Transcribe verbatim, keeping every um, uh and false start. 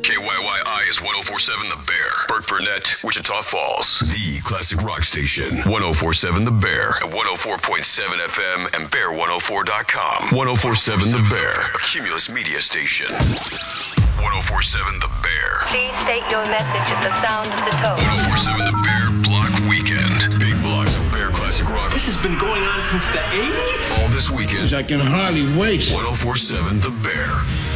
K Y Y I is one oh four point seven The Bear. Burt Burnett, Wichita Falls. The classic rock station. one oh four point seven The Bear. At one oh four point seven F M and bear one oh four dot com. one oh four point seven The Bear. A Cumulus media station. one oh four point seven The Bear. Please state your message at the sound of the tone. one oh four point seven The Bear Block Weekend. Big blocks of Bear classic rock. This has been going on since the eighties? All this weekend. I can hardly wait. one oh four point seven The Bear.